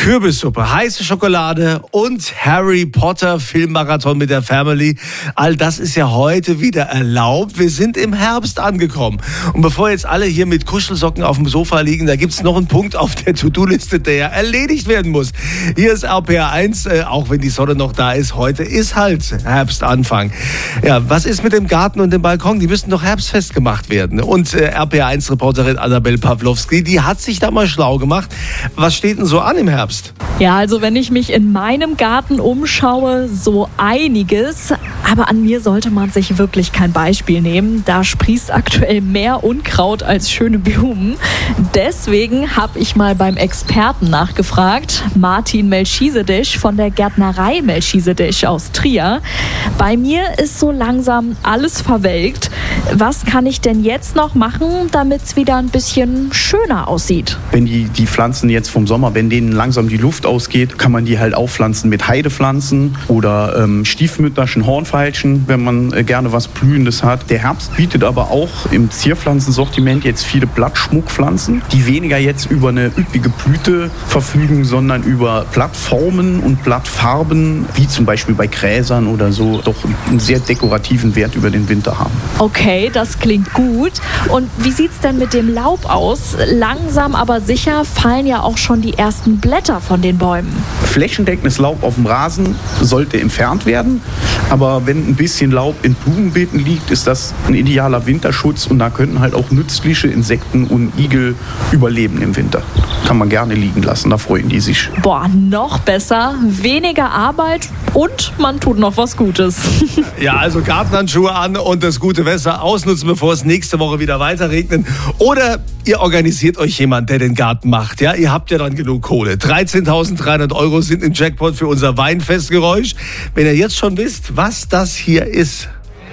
Kürbissuppe, heiße Schokolade und Harry Potter Filmmarathon mit der Family. All das ist ja heute wieder erlaubt. Wir sind im Herbst angekommen. Und bevor jetzt alle hier mit Kuschelsocken auf dem Sofa liegen, da gibt's noch einen Punkt auf der To-Do-Liste, der erledigt werden muss. Hier ist RPR 1, auch wenn die Sonne noch da ist. Heute ist halt Herbstanfang. Ja, was ist mit dem Garten und dem Balkon? Die müssten doch herbstfest gemacht werden. Und RPR 1 Reporterin Annabel Pawlowski, die hat sich da mal schlau gemacht. Was steht denn so an im Herbst? Ja, also wenn ich mich in meinem Garten umschaue, so einiges. Aber an mir sollte man sich wirklich kein Beispiel nehmen. Da sprießt aktuell mehr Unkraut als schöne Blumen. Deswegen habe ich mal beim Experten nachgefragt, Martin Melchisedich von der Gärtnerei Melchisedich aus Trier. Bei mir ist so langsam alles verwelkt. Was kann ich denn jetzt noch machen, damit es wieder ein bisschen schöner aussieht? Wenn die Pflanzen jetzt vom Sommer, wenn denen langsam die Luft ausgeht, kann man die halt aufpflanzen mit Heidepflanzen oder stiefmütterchen Hornfeilchen, wenn man gerne was Blühendes hat. Der Herbst bietet aber auch im Zierpflanzensortiment jetzt viele Blattschmuckpflanzen, die weniger jetzt über eine üppige Blüte verfügen, sondern über Blattformen und Blattfarben, wie zum Beispiel bei Gräsern oder so, doch einen sehr dekorativen Wert über den Winter haben. Okay, das klingt gut. Und wie sieht's denn mit dem Laub aus? Langsam aber sicher fallen ja auch schon die ersten Blätter von den Bäumen. Flächendeckendes Laub auf dem Rasen sollte entfernt werden, aber wenn ein bisschen Laub in Blumenbeeten liegt, ist das ein idealer Winterschutz und da könnten halt auch nützliche Insekten und Igel überleben im Winter. Kann man gerne liegen lassen, da freuen die sich. Boah, noch besser, weniger Arbeit und man tut noch was Gutes. Ja, also Gartenhandschuhe an und das gute Wetter ausnutzen, bevor es nächste Woche wieder weiter regnet. Oder ihr organisiert euch jemand, der den Garten macht. Ja, ihr habt ja dann genug Kohle. 13.300 € sind im Jackpot für unser Weinfestgeräusch. Wenn ihr jetzt schon wisst, was das hier ist,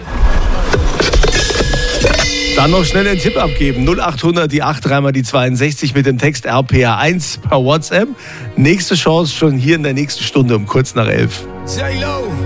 dann noch schnell einen Tipp abgeben. 0800 die 8 3 mal die 62 mit dem Text RPR 1 per WhatsApp. Nächste Chance schon hier in der nächsten Stunde um kurz nach 11. J-Lo.